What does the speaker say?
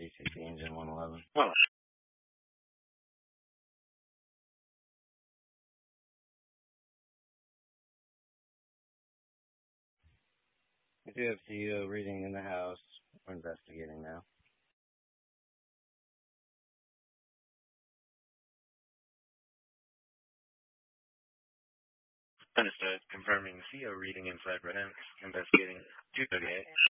ACC Engine 111. Well, We do have CEO reading in the house. We're investigating now. understood. Confirming CO reading inside Redent. Investigating 238.